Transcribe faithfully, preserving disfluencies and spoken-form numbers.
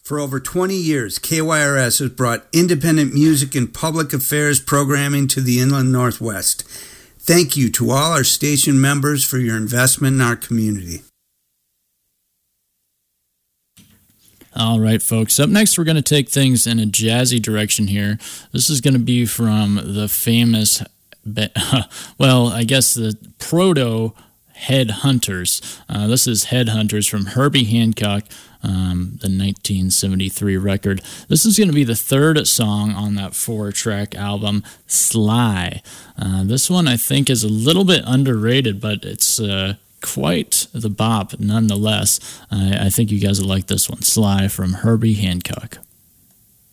For over twenty years, K Y R S has brought independent music and public affairs programming to the Inland Northwest. Thank you to all our station members for your investment in our community. All right, folks. Up next, we're going to take things in a jazzy direction here. This is going to be from the famous, well, I guess the proto Headhunters. Uh, this is Headhunters from Herbie Hancock, um, the nineteen seventy-three record. This is going to be the third song on that four-track album, Sly. Uh, this one, I think, is a little bit underrated, but it's uh, quite the bop nonetheless. I, I think you guys will like this one, Sly from Herbie Hancock.